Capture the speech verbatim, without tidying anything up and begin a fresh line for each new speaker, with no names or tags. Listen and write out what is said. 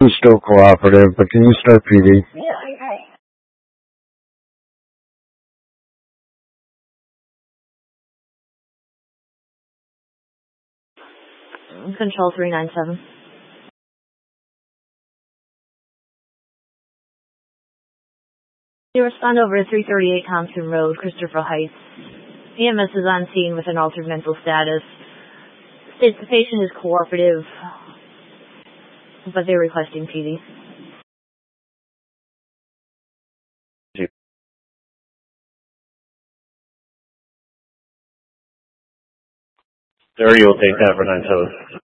He's still cooperative, but can you start P D?
Yeah, okay.
Control three nine seven. You respond over to three thirty-eight Thompson Road, Christopher Heights. E M S is on scene with an altered mental status. States the patient is cooperative, but they're requesting P D.
thirty will take that for nine seven.